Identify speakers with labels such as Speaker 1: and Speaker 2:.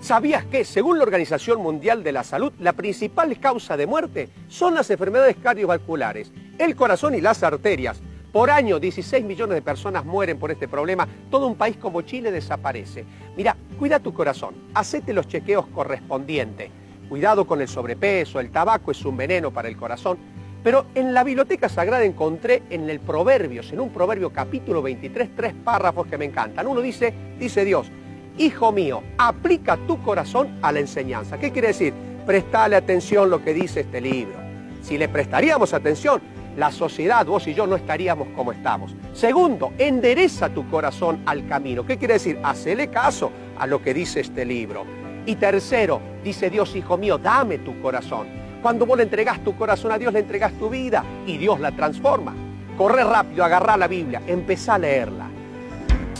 Speaker 1: ¿Sabías que, según la Organización Mundial de la Salud, la principal causa de muerte son las enfermedades cardiovasculares, el corazón y las arterias? Por año, 16 millones de personas mueren por este problema. Todo un país como Chile desaparece. Mira, cuida tu corazón, hacete los chequeos correspondientes. Cuidado con el sobrepeso, el tabaco es un veneno para el corazón. Pero en la Biblioteca Sagrada encontré en el Proverbios, en un Proverbio capítulo 23, 3 párrafos que me encantan. Uno dice Dios: hijo mío, aplica tu corazón a la enseñanza. ¿Qué quiere decir? Prestale atención lo que dice este libro. Si le prestaríamos atención, la sociedad, vos y yo, no estaríamos como estamos. Segundo, endereza tu corazón al camino. ¿Qué quiere decir? Hacele caso a lo que dice este libro. Y tercero, dice Dios: hijo mío, dame tu corazón. Cuando vos le entregás tu corazón a Dios, le entregás tu vida y Dios la transforma. Corre rápido, agarrá la Biblia, empezá a leerla.